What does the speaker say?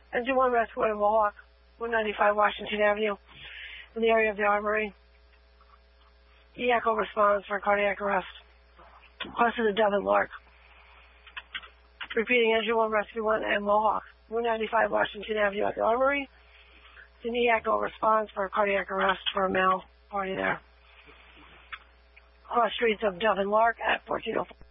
Engine 1 rescue in Mohawk, 195 Washington Avenue, in the area of the Armory. EACO responds for cardiac arrest. Requested to Devin Lark. Repeating, Engine 1 rescue 1 and Mohawk, 195 Washington Avenue at the Armory. An EACO responds for cardiac arrest for a male party there. Cross streets of Devin Lark at 1404.